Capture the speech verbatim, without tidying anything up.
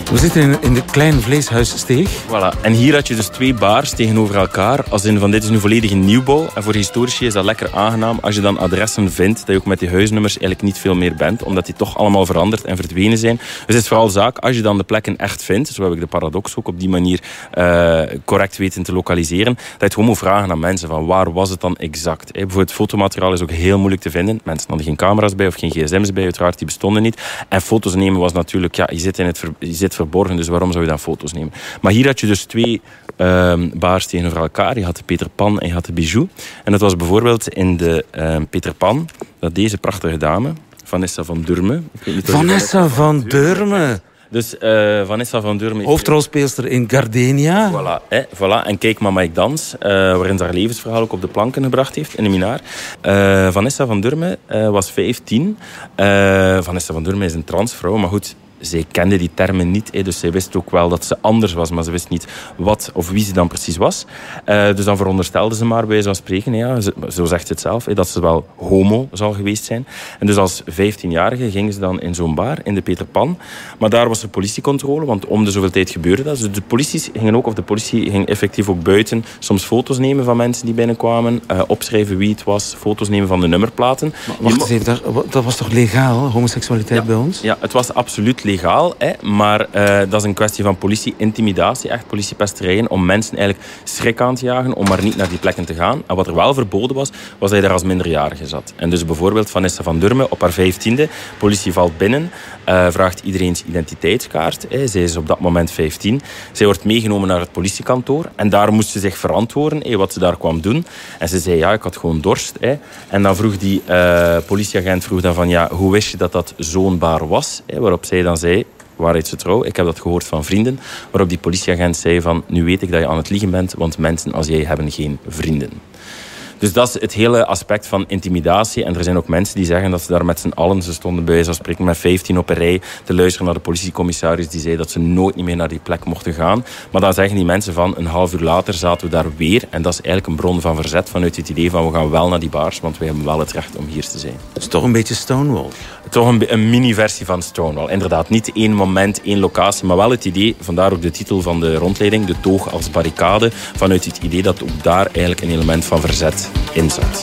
We zitten in, in de Klein Vleeshuissteeg. Voilà. En hier had je dus twee bars tegenover elkaar. Als in van dit is nu volledig een nieuwbouw. En voor historici is dat lekker aangenaam als je dan adressen vindt dat je ook met die huisnummers eigenlijk niet veel meer bent. Omdat die toch allemaal veranderd en verdwenen zijn. Dus het is vooral zaak als je dan de plekken echt vindt. Zo heb ik de paradox ook op die manier uh, correct weten te lokaliseren. Dat je het gewoon moet vragen aan mensen van waar was het dan exact. Hey, bijvoorbeeld fotomateriaal is ook heel moeilijk te vinden. Mensen hadden geen camera's bij of geen gsm's bij. Uiteraard, die bestonden niet. En foto's nemen was natuurlijk, ja, je zit, in het ver, je zit verborgen, dus waarom zou je dan foto's nemen? Maar hier had je dus twee uh, bars tegenover elkaar. Je had de Peter Pan en je had de Bijou. En dat was bijvoorbeeld in de uh, Peter Pan, dat deze prachtige dame, Vanessa van Durme. Vanessa van Durme. Dus uh, Vanessa van Durme... Hoofdrolspeelster in Gardenia. Voilà, hè, voilà. En Kijk Mama, ik dans. Uh, waarin ze haar levensverhaal ook op de planken gebracht heeft in een minaar. Uh, Vanessa van Durme uh, was vijftien. Uh, Vanessa van Durme is een transvrouw, maar goed... Zij kende die termen niet, hè, dus zij wist ook wel dat ze anders was, maar ze wist niet wat of wie ze dan precies was. Uh, dus dan veronderstelde ze maar, bij wijze van spreken, ja, ze, zo zegt ze het zelf, hè, dat ze wel homo zal geweest zijn. En dus als vijftienjarige ging ze dan in zo'n bar, in de Peter Pan. Maar daar was er politiecontrole, want om de zoveel tijd gebeurde dat. Dus de politie gingen ook, of de politie ging effectief ook buiten, soms foto's nemen van mensen die binnenkwamen, uh, opschrijven wie het was, foto's nemen van de nummerplaten. Maar wacht eens even, dat, dat was toch legaal, homoseksualiteit ja, bij ons? Ja, het was absoluut legaal. Legaal, hè, maar uh, dat is een kwestie van politie-intimidatie, echt politiepesterijen, om mensen eigenlijk schrik aan te jagen, om maar niet naar die plekken te gaan. En wat er wel verboden was, was dat je daar als minderjarige zat. En dus bijvoorbeeld Vanessa van Durme op haar vijftiende, politie valt binnen, uh, vraagt iedereen's identiteitskaart. Hè. Zij is op dat moment vijftien. Zij wordt meegenomen naar het politiekantoor en daar moest ze zich verantwoorden, hè, wat ze daar kwam doen. En ze zei, ja, ik had gewoon dorst. Hè. En dan vroeg die uh, politieagent vroeg dan van, ja, hoe wist je dat dat zo'n bar was? Hè, waarop zij dan zei, waarheidsgetrouw, ik heb dat gehoord van vrienden, waarop die politieagent zei van, nu weet ik dat je aan het liegen bent, want mensen als jij hebben geen vrienden. Dus dat is het hele aspect van intimidatie. En er zijn ook mensen die zeggen dat ze daar met z'n allen, ze stonden bij wijze van spreken met vijftien op een rij te luisteren naar de politiecommissaris die zei dat ze nooit niet meer naar die plek mochten gaan. Maar dan zeggen die mensen van, een half uur later zaten we daar weer. En dat is eigenlijk een bron van verzet vanuit het idee van, we gaan wel naar die bars, want wij hebben wel het recht om hier te zijn. Het is toch een beetje Stonewall. Toch een, een mini-versie van Stonewall. Inderdaad, niet één moment, één locatie, maar wel het idee, vandaar ook de titel van de rondleiding, de toog als barricade, vanuit het idee dat ook daar eigenlijk een element van verzet in zat.